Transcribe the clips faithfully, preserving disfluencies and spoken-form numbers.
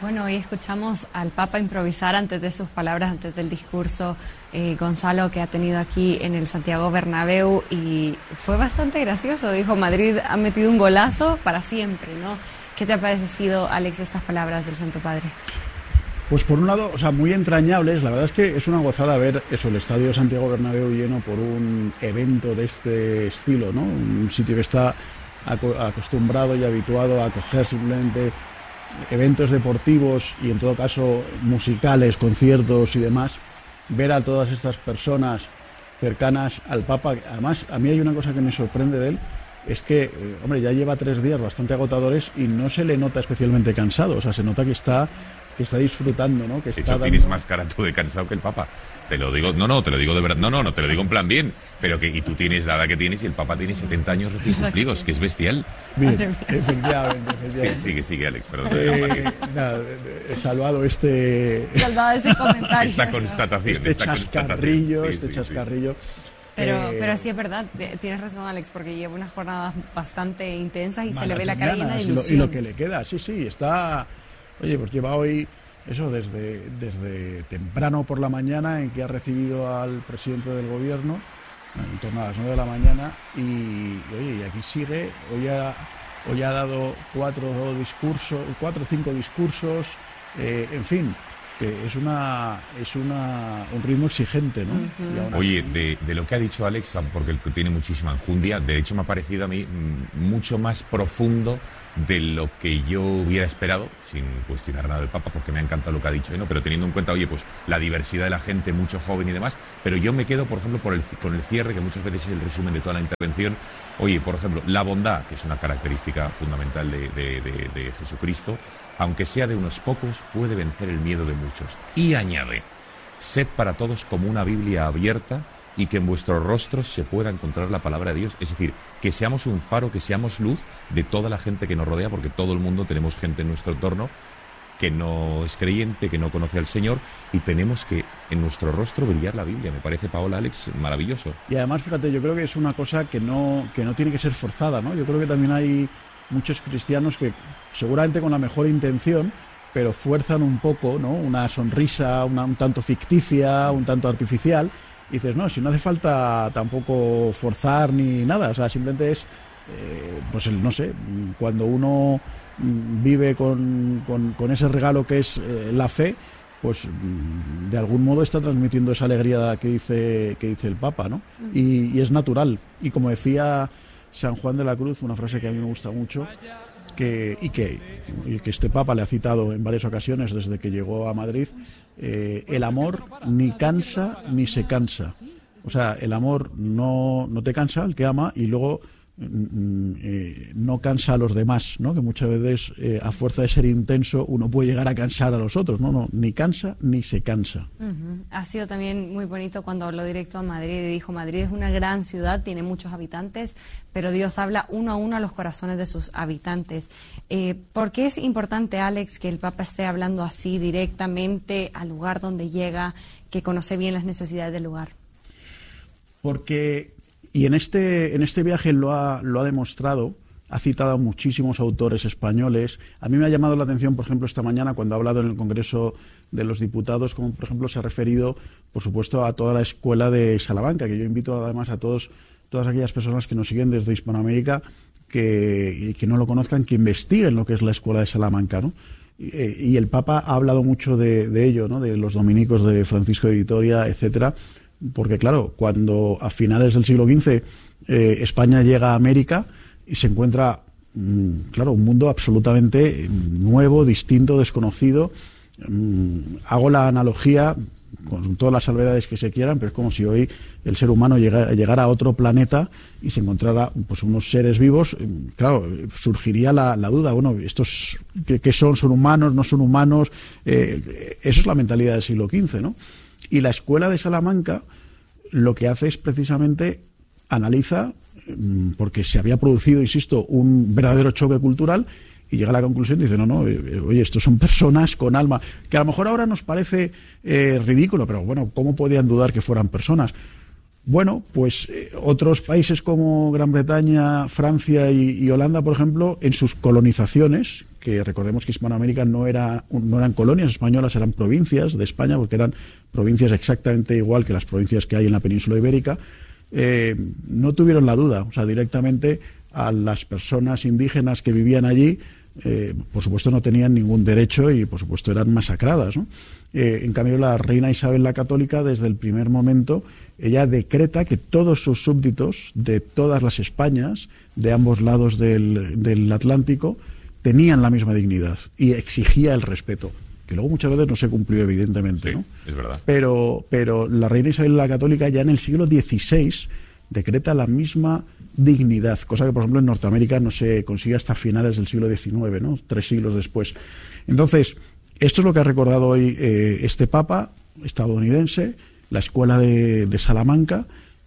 Bueno, hoy escuchamos al Papa improvisar antes de sus palabras, antes del discurso, eh, Gonzalo, que ha tenido aquí en el Santiago Bernabéu, y fue bastante gracioso. Dijo, Madrid ha metido un golazo para siempre, ¿no? ¿Qué te ha parecido, Alex, estas palabras del Santo Padre? Pues por un lado, o sea, muy entrañables. La verdad es que es una gozada ver eso, el Estadio de Santiago Bernabéu lleno por un evento de este estilo, ¿no? Un sitio que está acostumbrado y habituado a acoger simplemente eventos deportivos y en todo caso musicales, conciertos y demás. Ver a todas estas personas cercanas al Papa. Además, a mí hay una cosa que me sorprende de él, es que, eh, hombre, ya lleva tres días bastante agotadores y no se le nota especialmente cansado. O sea, se nota que está que está disfrutando, ¿no? Que de está hecho, dando... tienes más cara tú de cansado que el Papa. Te lo digo, no, no, te lo digo de verdad. No, no, no, te lo digo en plan bien. Pero que, y tú tienes la edad que tienes y el Papa tiene setenta años recién cumplidos, que es bestial. Bien, efectivamente, efectivamente. Sí, sigue, sigue, Alex, perdón. Eh, nada, he salvado este... Salvado ese comentario. Esta constatación. Este esta chascarrillo, constatación. Sí, este sí, chascarrillo. Pero, Eh, pero sí es verdad, tienes razón, Alex, porque lleva unas jornadas bastante intensas y se le ve la cara maratonianas, llena de y lo, ilusión. y lo que le queda, sí, sí, está... Oye, pues lleva hoy, eso, desde, desde temprano por la mañana, en que ha recibido al presidente del gobierno, en torno a las nueve de la mañana, y, y oye, y aquí sigue, hoy ha, hoy ha dado cuatro discursos, cuatro o cinco discursos, eh, en fin, que es una es una un ritmo exigente, ¿no? Uh-huh. Oye, de, de lo que ha dicho Alex, porque tiene muchísima enjundia, de hecho me ha parecido a mí mucho más profundo de lo que yo hubiera esperado, sin cuestionar nada del Papa, porque me ha encantado lo que ha dicho, ¿no? Pero teniendo en cuenta, oye, pues la diversidad de la gente, mucho joven y demás, pero yo me quedo, por ejemplo, por el, con el cierre, que muchas veces es el resumen de toda la intervención. Oye, por ejemplo, la bondad, que es una característica fundamental de, de, de, de Jesucristo, aunque sea de unos pocos, puede vencer el miedo de muchos. Y añade, sed para todos como una Biblia abierta y que en vuestros rostros se pueda encontrar la palabra de Dios. Es decir, que seamos un faro, que seamos luz de toda la gente que nos rodea, porque todo el mundo tenemos gente en nuestro entorno que no es creyente, que no conoce al Señor, y tenemos que en nuestro rostro brillar la Biblia. Me parece, Paola, Alex, maravilloso. Y además, fíjate, yo creo que es una cosa que no, que no tiene que ser forzada, ¿no? Yo creo que también hay muchos cristianos que, seguramente con la mejor intención, pero fuerzan un poco, ¿no? Una sonrisa, una, un tanto ficticia, un tanto artificial, y dices, no, si no hace falta tampoco forzar ni nada, o sea, simplemente es, eh, pues el, no sé, cuando uno vive con, con, con ese regalo que es eh, la fe, pues de algún modo está transmitiendo esa alegría que dice, que dice el Papa, ¿no? Uh-huh. Y, y es natural, y como decía San Juan de la Cruz, una frase que a mí me gusta mucho, que, y, que, y que este Papa le ha citado en varias ocasiones desde que llegó a Madrid, eh, el amor ni cansa ni se cansa. O sea, el amor no, no te cansa, el que ama, y luego eh, no cansa a los demás, ¿no? Que muchas veces, eh, a fuerza de ser intenso, uno puede llegar a cansar a los otros. No, no, ni cansa ni se cansa. Uh-huh. Ha sido también muy bonito cuando habló directo a Madrid y dijo, Madrid es una gran ciudad, tiene muchos habitantes, pero Dios habla uno a uno a los corazones de sus habitantes. Eh, ¿Por qué es importante, Alex, que el Papa esté hablando así directamente al lugar donde llega, que conoce bien las necesidades del lugar? Porque, y en este, en este viaje lo ha, lo ha demostrado, ha citado a muchísimos autores españoles. A mí me ha llamado la atención, por ejemplo, esta mañana cuando ha hablado en el Congreso de los Diputados, como por ejemplo se ha referido, por supuesto, a toda la escuela de Salamanca, que yo invito además a todos, todas aquellas personas que nos siguen desde Hispanoamérica, que, y que no lo conozcan, que investiguen lo que es la escuela de Salamanca, ¿no? Y, y el Papa ha hablado mucho de, de ello, ¿no? De los dominicos de Francisco de Vitoria, etcétera, porque claro, cuando a finales del siglo quince eh, España llega a América y se encuentra, mmm, claro, un mundo absolutamente nuevo, distinto, desconocido. Mm, hago la analogía con todas las salvedades que se quieran, pero es como si hoy el ser humano llegara, llegara a otro planeta y se encontrara, pues, unos seres vivos. Claro, surgiría la, la duda, bueno, ¿estos qué, qué son? ¿Son humanos? ¿No son humanos? Eh, eso es la mentalidad del siglo quince, ¿no? Y la escuela de Salamanca lo que hace es precisamente analiza, porque se había producido, insisto, un verdadero choque cultural, y llega a la conclusión y dice, no, no, oye, estos son personas con alma, que a lo mejor ahora nos parece eh, ridículo, pero bueno, ¿cómo podían dudar que fueran personas? Bueno, pues eh, otros países como Gran Bretaña, Francia y, y Holanda, por ejemplo, en sus colonizaciones, que recordemos que Hispanoamérica no, era, no eran colonias españolas, eran provincias de España, porque eran provincias exactamente igual que las provincias que hay en la península ibérica, eh, no tuvieron la duda, o sea, directamente a las personas indígenas que vivían allí, eh, por supuesto no tenían ningún derecho y por supuesto eran masacradas, ¿no? Eh, en cambio, la reina Isabel la Católica, desde el primer momento, ella decreta que todos sus súbditos de todas las Españas, de ambos lados del, del Atlántico, tenían la misma dignidad y exigía el respeto, que luego muchas veces no se cumplió, evidentemente, sí, ¿no? Es verdad. Pero, pero la reina Isabel la Católica ya en el siglo dieciséis decreta la misma dignidad, cosa que, por ejemplo, en Norteamérica no se consigue hasta finales del siglo diecinueve, ¿no? Tres siglos después. Entonces, esto es lo que ha recordado hoy eh, este Papa estadounidense, la escuela de, de Salamanca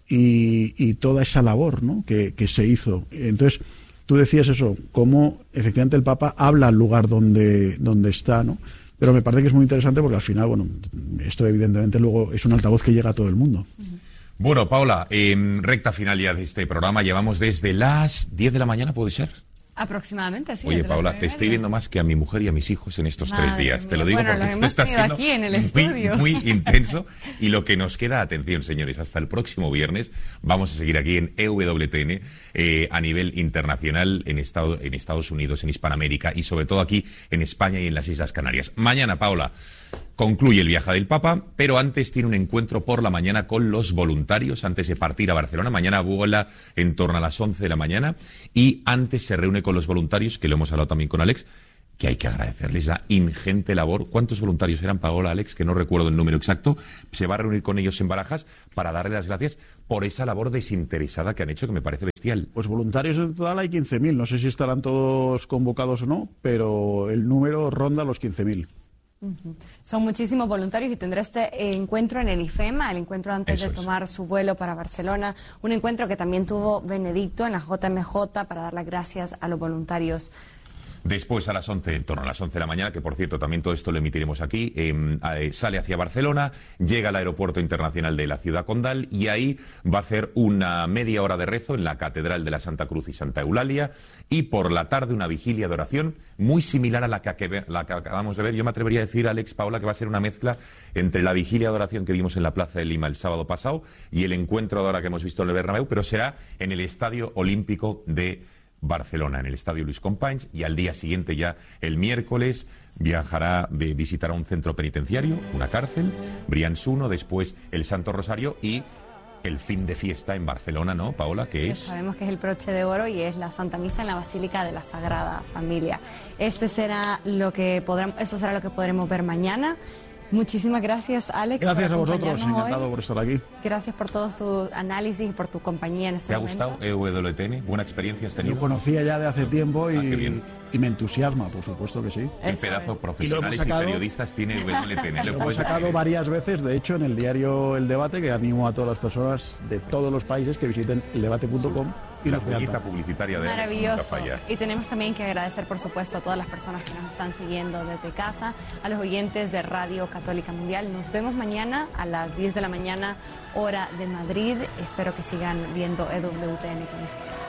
y, y toda esa labor, ¿no? que, que se hizo. Entonces, tú decías eso, cómo efectivamente el Papa habla al lugar donde, donde está, ¿no? Pero me parece que es muy interesante porque al final, bueno, esto evidentemente luego es un altavoz que llega a todo el mundo. Bueno, Paula, eh, recta final ya de este programa. Llevamos desde las diez de la mañana, ¿puede ser? Aproximadamente, sí. Oye, Paula, te estoy viendo más que a mi mujer y a mis hijos en estos Madre tres días. mía. Te lo digo Bueno, porque lo esto hemos está tenido siendo aquí en el muy, estudio. muy intenso. Y lo que nos queda, atención, señores, hasta el próximo viernes vamos a seguir aquí en E W T N eh, a nivel internacional en, Estado, en Estados Unidos, en Hispanoamérica y sobre todo aquí en España y en las Islas Canarias. Mañana, Paula, concluye el viaje del Papa, pero antes tiene un encuentro por la mañana con los voluntarios, antes de partir a Barcelona. Mañana vuela en torno a las once de la mañana y antes se reúne con los voluntarios, que lo hemos hablado también con Alex, que hay que agradecerles la ingente labor. ¿Cuántos voluntarios eran, Paola, Alex? Que no recuerdo el número exacto. Se va a reunir con ellos en Barajas para darle las gracias por esa labor desinteresada que han hecho, que me parece bestial. Pues voluntarios en total hay quince mil. No sé si estarán todos convocados o no, pero el número ronda los quince mil. Uh-huh. Son muchísimos voluntarios y tendrá este eh, encuentro en el IFEMA, el encuentro antes Eso de es. tomar su vuelo para Barcelona, un encuentro que también tuvo Benedicto en la J M J para dar las gracias a los voluntarios. Después, a las once, en torno a las once de la mañana, que por cierto también todo esto lo emitiremos aquí, eh, eh, sale hacia Barcelona, llega al aeropuerto internacional de la ciudad condal y ahí va a hacer una media hora de rezo en la Catedral de la Santa Cruz y Santa Eulalia y por la tarde una vigilia de oración muy similar a la que, la que acabamos de ver. Yo me atrevería a decir, Alex, Paula, que va a ser una mezcla entre la vigilia de oración que vimos en la Plaza de Lima el sábado pasado y el encuentro de hora que hemos visto en el Bernabéu, pero será en el Estadio Olímpico de Barcelona, en el Estadio Luis Companys, y al día siguiente, ya el miércoles, viajará, visitará un centro penitenciario, una cárcel, Brians uno, después el Santo Rosario y el fin de fiesta en Barcelona, ¿no, Paola? Que es... Sabemos que es el broche de oro y es la Santa Misa en la Basílica de la Sagrada Familia. Este será lo que podremos, eso será lo que podremos ver mañana. Muchísimas gracias, Alex. Gracias a vosotros, acompañarnos encantado hoy. por estar aquí. Gracias por todos tus análisis y por tu compañía en este ¿Te ha momento. gustado E W T N? ¿Buena experiencia has tenido? Lo conocía ya de hace tiempo y, Ah, qué bien. y me entusiasma, por supuesto que sí. ¿Qué Eso pedazo es. profesionales Y lo hemos y, sacado- periodistas tiene E W T N? Lo ¿Le hemos puedes sacado decir? varias veces, de hecho, en el diario El Debate, que animo a todas las personas de todos los países que visiten el debate punto com y La nos vean. cuñita publicitaria de Alex nunca Maravilloso. falla. Y tenemos también que agradecer, por supuesto, a todas las personas que nos están siguiendo desde casa, a los oyentes de Radio Católica Mundial. Nos vemos mañana a las diez de la mañana, hora de Madrid. Espero que sigan viendo E W T N con nosotros.